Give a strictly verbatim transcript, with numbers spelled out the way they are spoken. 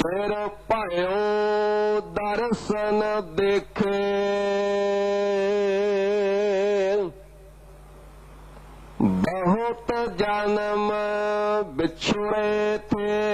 फिर भयो दर्शन देखे, बहुत जन्म बिछुड़े थे